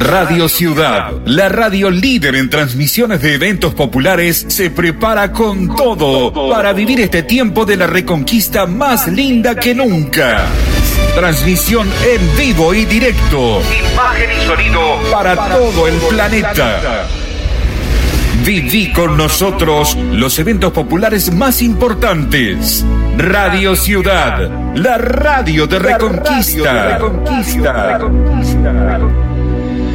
Radio Ciudad, la radio líder en transmisiones de eventos populares, se prepara con todo para vivir este tiempo de la Reconquista más linda que nunca. Transmisión en vivo y directo. Imagen y sonido para todo el planeta. Viví con nosotros los eventos populares más importantes. Radio Ciudad, la radio de Reconquista.